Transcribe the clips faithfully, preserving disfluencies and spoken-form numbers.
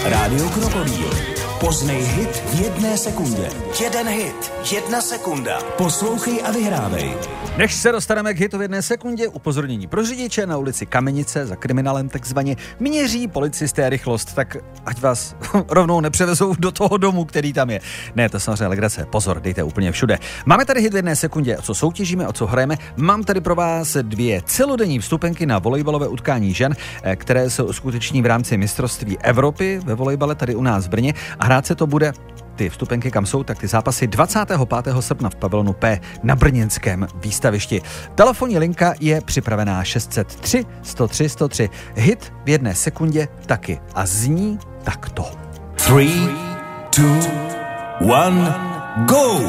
Rádio Krokodýl. Poznej hit v jedné sekundě. Jeden hit, jedna sekunda. Poslouchej a vyhrávej. Než se dostaneme k hitu v jedné sekundě, upozornění pro řidiče na ulici Kamenice za kriminálem takzvaně měří policisté rychlost, tak ať vás rovnou nepřevezou do toho domu, který tam je. Ne, to samozřejmě legrace. Pozor, dejte úplně všude. Máme tady hit v jedné sekundě, o co soutěžíme, o co hrajeme. Mám tady pro vás dvě celodenní vstupenky na volejbalové utkání žen, které se uskuteční v rámci mistrovství Evropy ve volejbale tady u nás v Brně a hrát se to bude. Ty vstupenky kam jsou, tak ty zápasy dvacátého pátého srpna v pavilonu P na brněnském výstavišti. Telefonní linka je připravená šest set tři sto tři sto tři. Hit v jedné sekundě taky a zní takto. Three, two, one, go!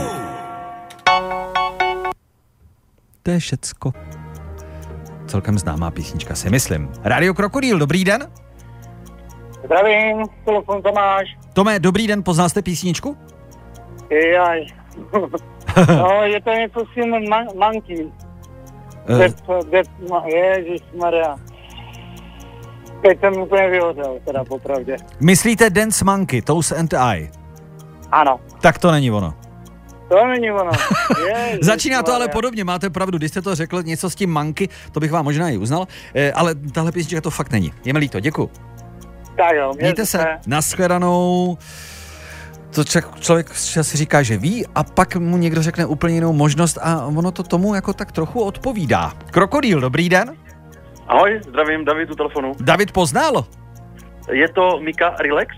To je všecko. Celkem známá písnička, si myslím. Rádio Krokodýl, dobrý den. Zdravím, telefon Tomáš. Tome, dobrý den, poznal jste písničku? Jaj. No, je to něco s tím man- Monkey. Uh. Death, death, no, ježišmarja. Teď jsem úplně vyhořel, teda popravdě. Myslíte Dance Monkey, Toes and I? Ano. Tak to není ono. To není ono. Ježišmarja. Začíná to ale podobně, máte pravdu, když jste to řekl, něco s tím Monkey, to bych vám možná i uznal, eh, ale tahle písnička to fakt není. Je mi líto, děkuju. Tak jo, mějte se, nashledanou. To člověk si říká, že ví a pak mu někdo řekne úplně jinou možnost a ono to tomu jako tak trochu odpovídá. Krokodýl, dobrý den. Ahoj, zdravím, David u telefonu. David poznal? Je to Mika Relax?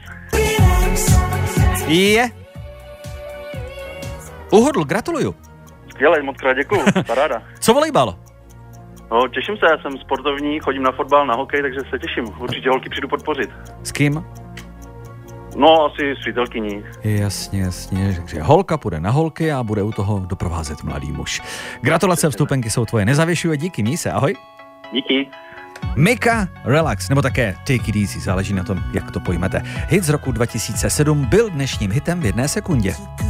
Je. Uhodl, gratuluju. Skvěle, moc krát děkuju, paráda. Co volejbal? No, těším se, já jsem sportovní, chodím na fotbal, na hokej, takže se těším. Určitě holky přijdu podpořit. S kým? No, asi s přítelkyní. Jasně, jasně, takže holka půjde na holky a bude u toho doprovázet mladý muž. Gratulace, vstupenky jsou tvoje, nezavěšuj, díky, míj se, ahoj. Díky. Mika Relax, nebo také Take It Easy, záleží na tom, jak to pojmete. Hit z roku dva tisíce sedm byl dnešním hitem v jedné sekundě.